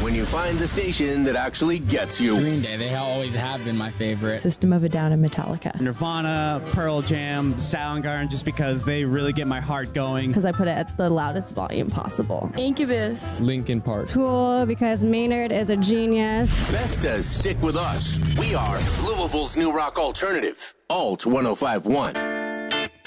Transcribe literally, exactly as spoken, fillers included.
when you find the station that actually gets you. Green Day, they always have been my favorite. System of a Down and Metallica. Nirvana, Pearl Jam, Soundgarden, just because they really get my heart going. Because I put it at the loudest volume possible. Incubus. Linkin Park. Tool, because Maynard is a genius. Best to stick with us. We are Louisville's new rock alternative. Alt one oh five point one.